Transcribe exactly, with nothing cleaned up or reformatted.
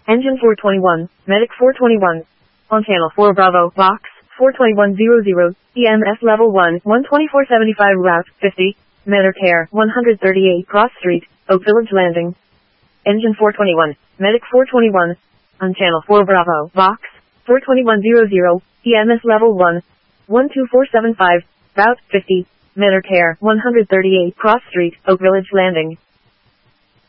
Engine four twenty-one, Medic four twenty-one. On channel four Bravo, Box, four twenty-one hundred, E M S level one, one twenty-four seventy-five route, fifty, Medicare, one thirty-eight Cross Street, Oak Village Landing. Engine four twenty-one, Medic four twenty-one. On channel four Bravo, Box, four twenty-one hundred, E M S level one, one two four seven five, route, fifty, Medicare, one thirty-eight Cross Street, Oak Village Landing.